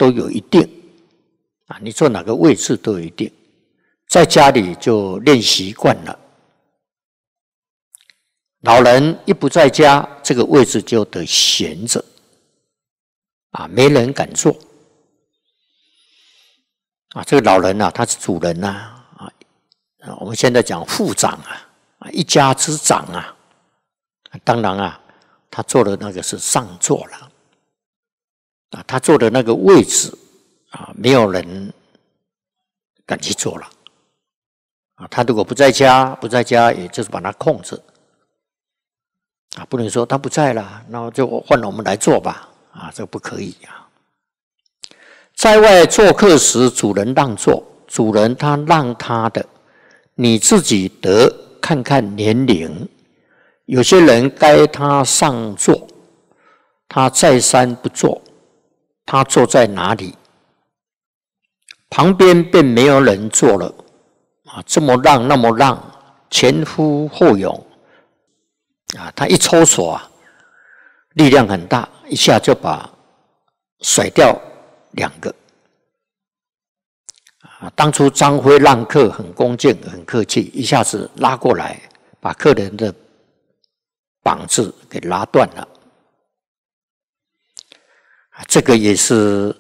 都有一定啊，你坐哪个位置都有一定，在家里就练习惯了。老人一不在家，这个位置就得闲着啊，没人敢坐啊。这个老人啊，他是主人啊，我们现在讲父长啊，一家之长啊。当然啊，他坐的那个是上座了啊，他坐的那个位置啊，没有人敢去坐了啊。他如果不在家，也就是把他控制。啊，不能说他不在了，那就换了我们来做吧。啊，这个不可以啊。在外做客时，主人让座，主人他让他的，你自己得看看年龄。有些人该他上座，他再三不坐，他坐在哪里？旁边便没有人坐了啊！这么让那么让，前呼后拥。啊，他一抽手啊，力量很大，一下就把甩掉2个。啊，当初张辉让客很恭敬、很客气，一下子拉过来，把客人的膀子给拉断了。这个也是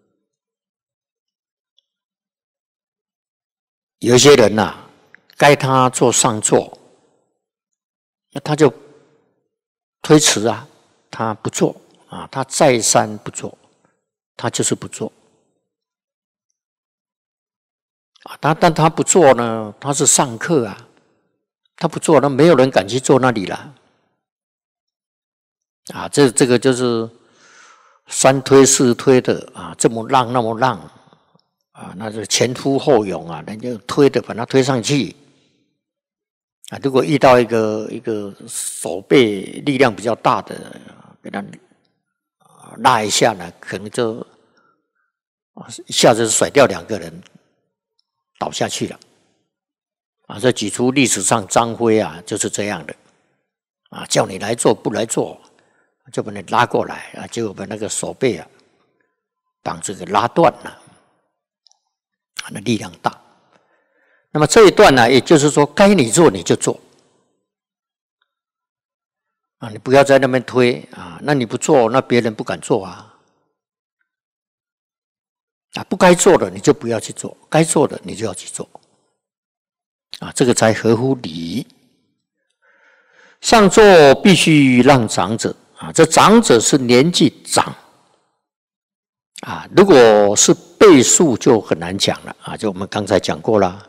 有一些人呐，该他坐上座，那他就推辞啊，他不做啊，他再三不做，他就是不做啊。但他不做呢，他是上课啊，他不做，那没有人敢去坐那里了啊。这个就是3推4推的啊，这么让那么让啊，那是前呼后拥啊，人家推的把他推上去。啊，如果遇到一个手背力量比较大的，给他拉一下呢，可能就一下子甩掉2个人，倒下去了。啊，这举出历史上张辉啊，就是这样的啊，叫你来做不来做，就把你拉过来啊，结果把那个手背啊膀子给拉断了，啊，那力量大。那么这一段呢，也就是说，该你做你就做啊，你不要在那边推啊。那你不做，那别人不敢做啊。啊，不该做的你就不要去做，该做的你就要去做啊，这个才合乎礼。上座必须让长者啊，这长者是年纪长啊，如果是倍数就很难讲了啊，就我们刚才讲过了。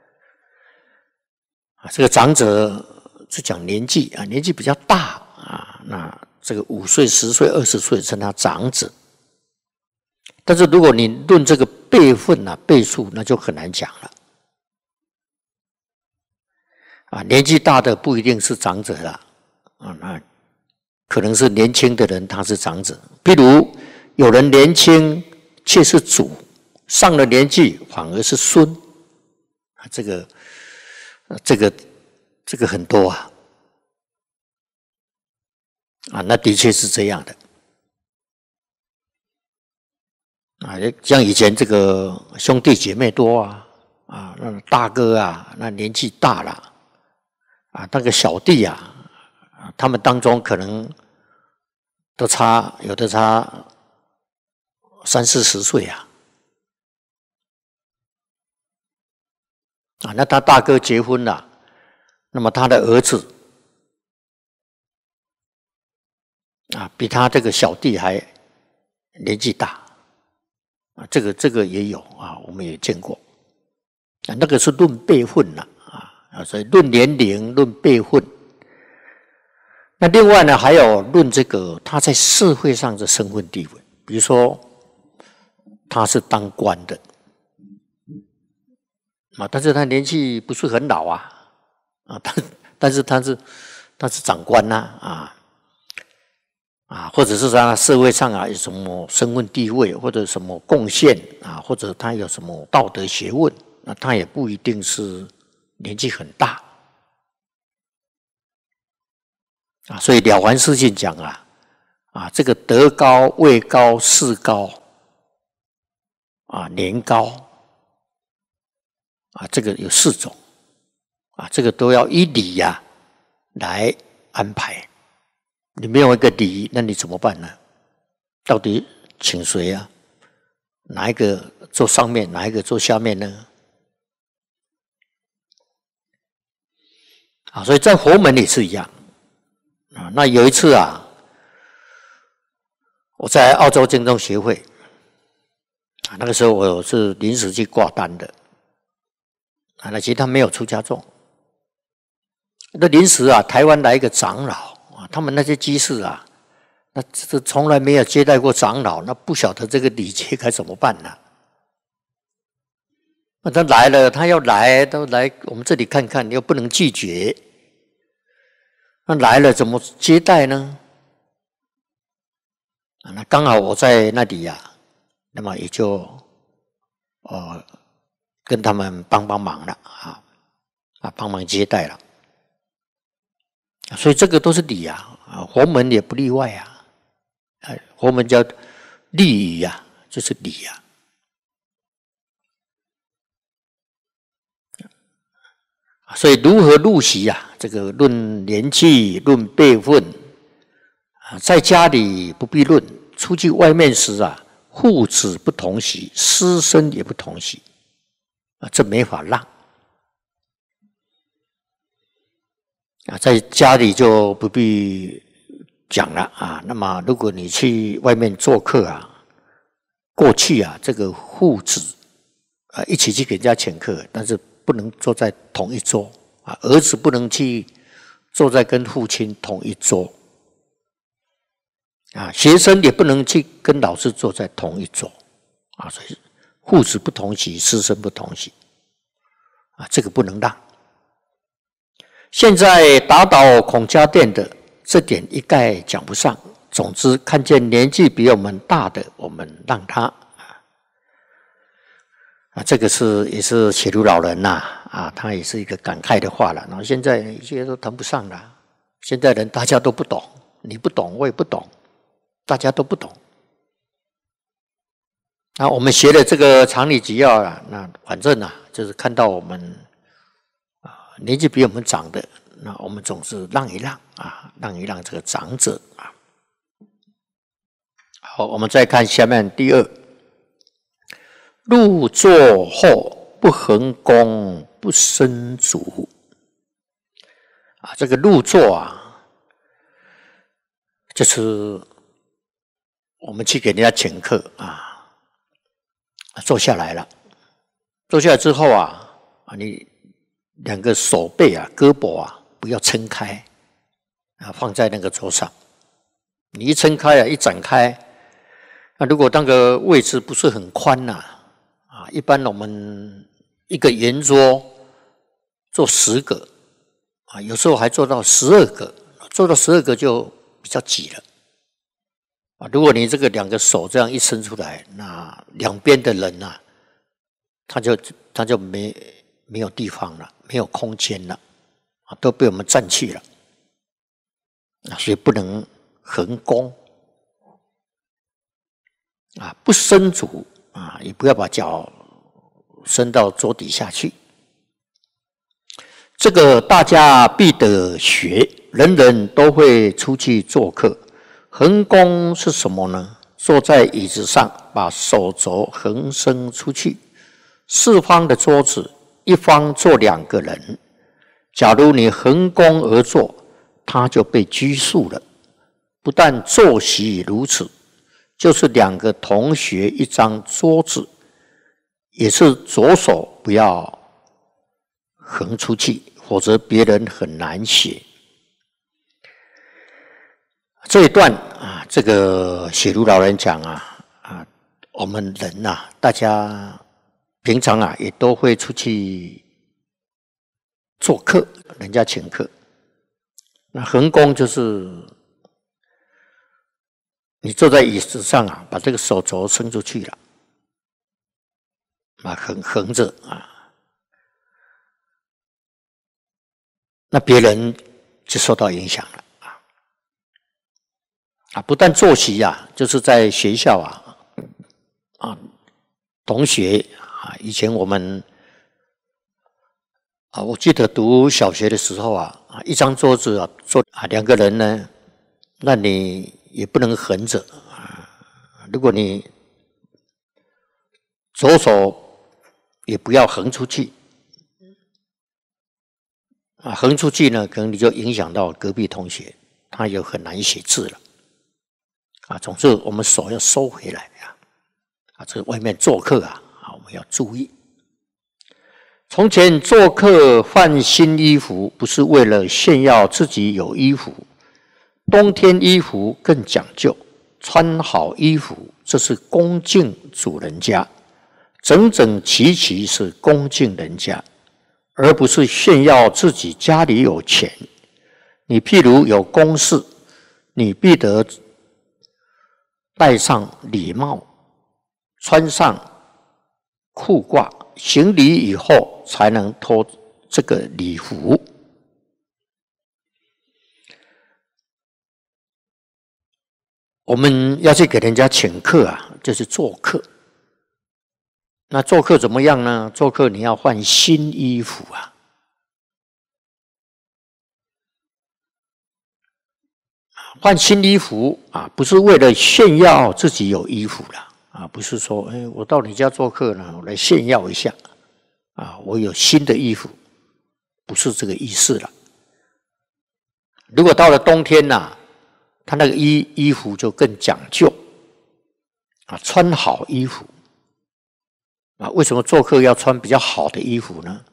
啊，这个长者是讲年纪啊，年纪比较大啊，那这个5岁、10岁、20岁称他长者。但是如果你论这个辈分啊、倍数，那就很难讲了。啊，年纪大的不一定是长者了啊，那可能是年轻的人他是长者。譬如有人年轻却是祖，上了年纪反而是孙啊，这个很多啊，啊，那的确是这样的啊。像以前这个兄弟姐妹多啊，啊，那大哥啊，那年纪大了啊，那个小弟啊，他们当中可能都差，有的差30、40岁啊。啊，那他大哥结婚了，那么他的儿子啊，比他这个小弟还年纪大啊，这个也有啊，我们也见过啊，那个是论辈分了啊，所以论年龄、论辈分。那另外呢，还有论这个他在社会上的身份地位，比如说他是当官的。啊，但是他年纪不是很老啊，但是他是长官呐，或者是他社会上啊有什么身份地位，或者什么贡献啊，或者他有什么道德学问，那他也不一定是年纪很大啊。所以《了凡四训》讲啊，这个德高、位高、势高年糕这个有4种这个都要依礼来安排。你没有一个礼，那你怎么办呢？到底请谁哪一个坐上面，哪一个坐下面呢？所以在佛门也是一样那有一次我在澳洲精忠协会那个时候我是临时去挂单的那其实他没有出家众。那临时台湾来一个长老他们那些居士那这从来没有接待过长老，那不晓得这个礼节该怎么办呢？那他来了，他要来都来我们这里看看，又不能拒绝。那来了怎么接待呢？那刚好我在那里那么也就跟他们帮忙了帮忙接待了。所以这个都是礼佛门也不例外佛门叫礼仪就是礼所以如何入席这个论年纪、论辈分在家里不必论，出去外面时父子不同席，师生也不同席这没法让在家里就不必讲了那么如果你去外面做客过去这个父子一起去给人家请客，但是不能坐在同一桌儿子不能去坐在跟父亲同一桌学生也不能去跟老师坐在同一桌所以父子不同席，师生不同席这个不能让。现在打倒孔家店的这点一概讲不上。总之，看见年纪比我们大的，我们让他这个也是写如老人他也是一个感慨的话了。然后现在一切都谈不上了，现在人大家都不懂，你不懂，我也不懂，大家都不懂。我们学的这个常理集要那反正就是看到我们年纪比我们长的，那我们总是让一让让一让这个长者好，我们再看下面第2，入座后不横弓，不伸足这个入座就是我们去给人家请客坐下来了，坐下来之后你2个手背胳膊不要撑开放在那个桌上。你一撑开一展开如果那个位置不是很宽一般我们一个圆桌坐10个有时候还做到12个，做到12个就比较挤了如果你这个2个手这样一伸出来，那两边的人他就没有地方了，没有空间了都被我们占去了所以不能横弓不伸足也不要把脚伸到桌底下去。这个大家必得学，人人都会出去做客。横弓是什么呢？坐在椅子上，把手肘横伸出去，四方的桌子一方坐2个人。假如你横弓而坐，他就被拘束了。不但坐席如此，就是2个同学一张桌子，也是左手不要横出去，否则别人很难写。这一段这个写如老人讲我们人大家平常也都会出去做客，人家请客。那横弓就是你坐在椅子上把这个手肘伸出去了横着那别人就受到影响了不但坐席就是在学校同学啊，以前我们啊，我记得读小学的时候啊，一张桌子啊，坐2个人呢，那你也不能横着啊。如果你左手也不要横出去啊，横出去呢，可能你就影响到隔壁同学，他又很难写字了啊。总之，我们手要收回来啊，这外面做客啊，我们要注意。从前做客换新衣服，不是为了炫耀自己有衣服。冬天衣服更讲究，穿好衣服，这是恭敬主人家，整整齐齐是恭敬人家，而不是炫耀自己家里有钱。你譬如有公事，你必得戴上礼帽，穿上裤褂，行礼以后才能脱这个礼服。我们要去给人家请客啊，就是做客。那做客怎么样呢？做客你要换新衣服啊。换新衣服啊，不是为了炫耀自己有衣服了啊，不是说我到你家做客呢，我来炫耀一下啊，我有新的衣服，不是这个意思了。如果到了冬天呐，他那个衣服就更讲究啊，穿好衣服啊。为什么做客要穿比较好的衣服呢？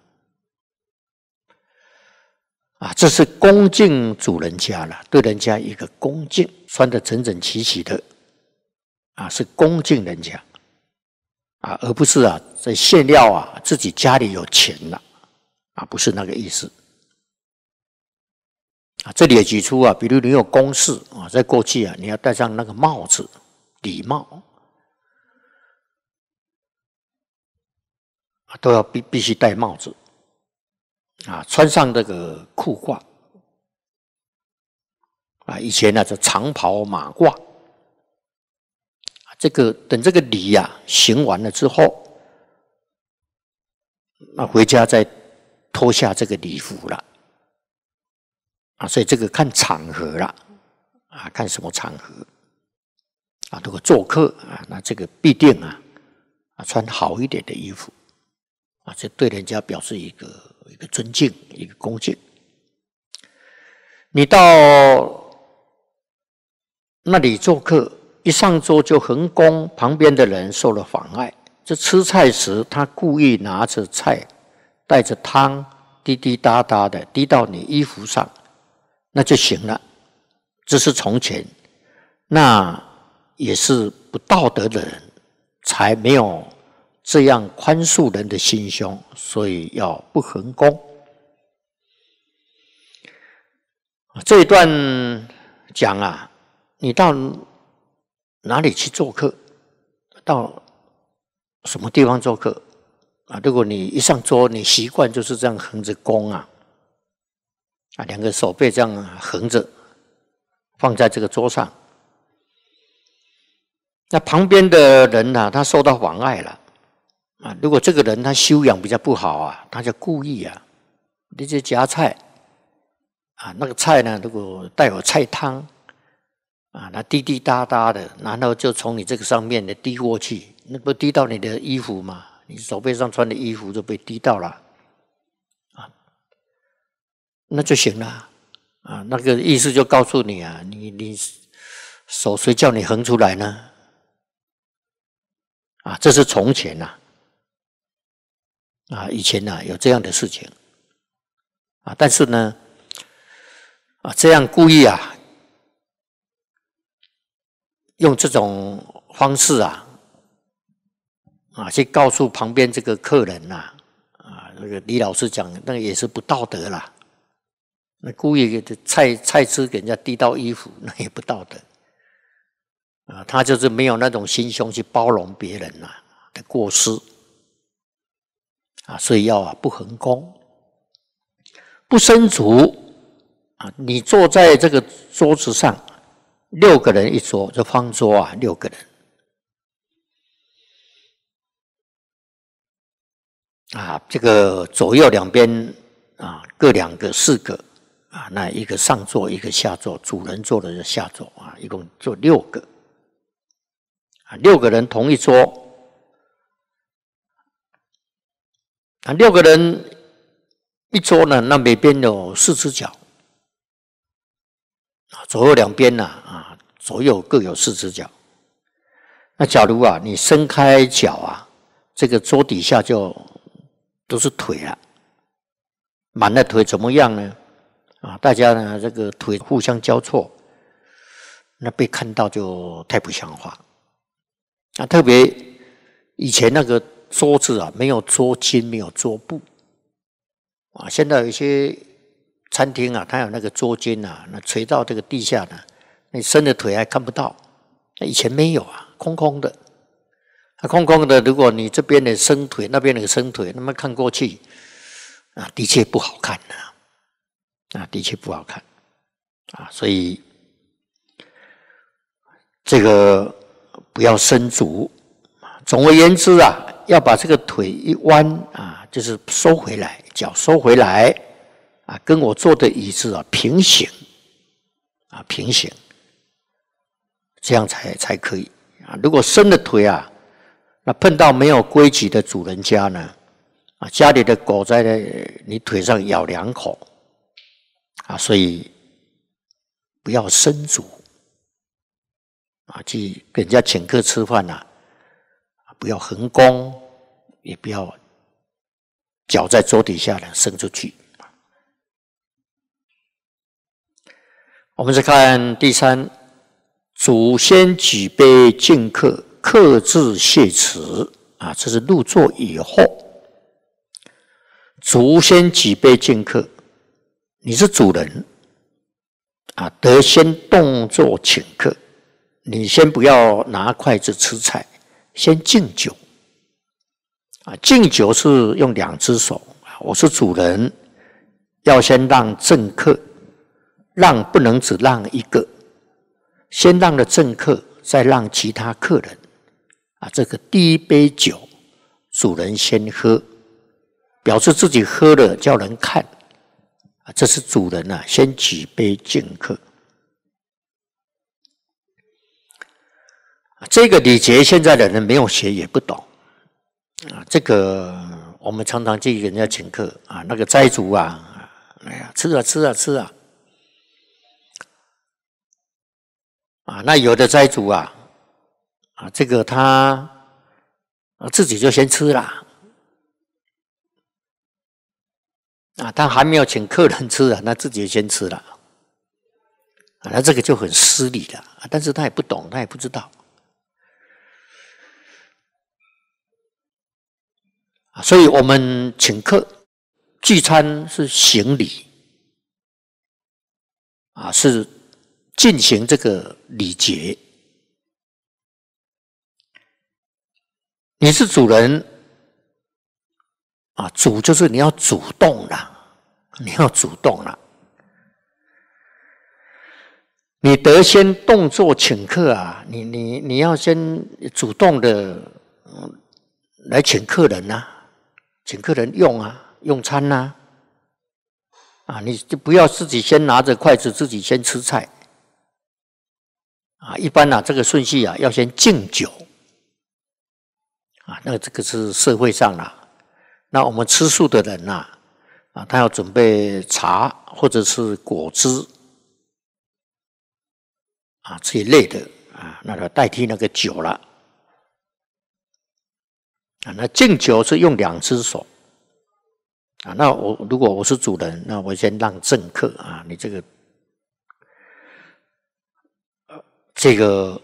啊，这是恭敬主人家了，对人家一个恭敬，穿得整整齐齐的啊，是恭敬人家啊，而不是啊在炫耀啊自己家里有钱了啊，不是那个意思啊。这里也举出啊，比如你有公事啊，在过去啊，你要戴上那个帽子，礼帽啊，都要必须戴帽子啊，穿上这个裤褂啊，以前呢就长袍马褂。这个等这个礼行完了之后，那回家再脱下这个礼服了啊，所以这个看场合了啊，看什么场合啊。如果做客啊，那这个必定穿好一点的衣服啊，这对人家表示一个尊敬，一个恭敬。你到那里做客，一上桌就横弓，旁边的人受了妨碍。这吃菜时，他故意拿着菜，带着汤，滴滴答答的滴到你衣服上，那就行了。这是从前，那也是不道德的人才没有这样宽恕人的心胸，所以要不横弓。这一段讲啊，你到哪里去做客？到什么地方做客啊？如果你一上桌，你习惯就是这样横着弓啊，2个手背这样横着放在这个桌上，那旁边的人他受到妨碍了啊。如果这个人他修养比较不好啊，他就故意你这夹菜啊，那个菜呢，如果带有菜汤啊，那滴滴答答的，然后就从你这个上面的滴过去，那不滴到你的衣服吗？你手背上穿的衣服就被滴到了啊，那就行了啊。那个意思就告诉你你手谁叫你横出来呢？啊，这是从前以前有这样的事情啊，但是呢这样故意用这种方式去告诉旁边这个客人那个李老师讲，那个也是不道德啦。那故意菜汁给人家滴到衣服，那也不道德他就是没有那种心胸去包容别人的过失所以要不横弓，不伸足你坐在这个桌子上，6个人一桌，就方桌6个人这个左右两边各2个4个那一个上座一个下座，主人坐的下座一共坐6个6个人同一桌6个人一桌呢，那每边有4只脚左右两边左右各有4只脚。那假如你伸开脚这个桌底下就都是腿了，满了腿怎么样呢？大家呢这个腿互相交错，那被看到就太不像话。特别以前那个桌子没有桌巾，没有桌布现在有一些餐厅它有那个桌巾那垂到这个地下呢，你伸的腿还看不到。以前没有空空的。空空的，如果你这边的伸腿，那边的伸腿，那么看过去的确不好看的确不好看所以这个不要伸足。总而言之要把这个腿一弯就是收回来，脚收回来跟我坐的椅子平行平行，这样才可以如果伸了腿那碰到没有规矩的主人家呢家里的狗在你腿上咬2口所以不要伸足去跟人家请客吃饭不要横弓，也不要脚在桌底下伸出去。我们再看第3，主先举杯敬客，客至谢辞这是入座以后，主先举杯敬客，你是主人得先动作请客，你先不要拿筷子吃菜，先敬酒敬酒是用2只手，我是主人，要先让正客，让不能只让1个，先让了正客，再让其他客人这个第1杯酒主人先喝，表示自己喝了叫人看这是主人先举杯敬客。这个礼节现在的人没有学也不懂这个我们常常去给人家请客那个斋主哎呀吃那有的斋主这个他自己就先吃了他还没有请客人吃那自己就先吃了那这个就很失礼了但是他也不懂，他也不知道所以我们请客聚餐是行礼是进行这个礼节。你是主人主就是你要主动了，你要主动了。你得先动作请客你要先主动的来请客人请客人用餐你就不要自己先拿着筷子自己先吃菜一般这个顺序要先敬酒那这个是社会上那我们吃素的人他要准备茶或者是果汁这一类的那就代替那个酒了那敬酒是用2只手那如果我是主人，那我先让正客你这个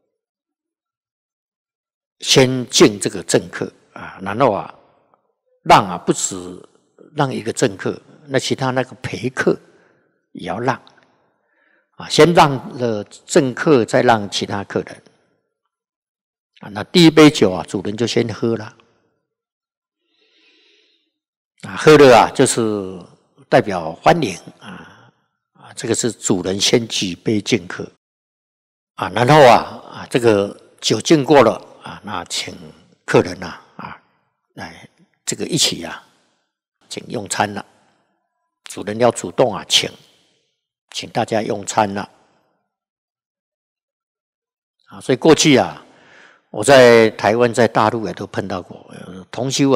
先敬这个正客然后让不止让一个正客，那其他那个陪客也要让先让了正客，再让其他客人那第1杯酒主人就先喝了喝了就是代表欢迎这个是主人先举杯敬客然后这个酒敬过了那请客人来这个一起啊，请用餐了，主人要主动啊，请大家用餐了啊。所以过去啊，我在台湾、在大陆也都碰到过同修